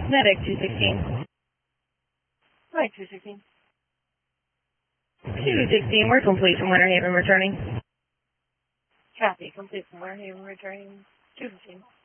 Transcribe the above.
Medic 216. Right, 216. 216, we're complete from Winter Haven returning. Copy, complete from Winter Haven returning. 215.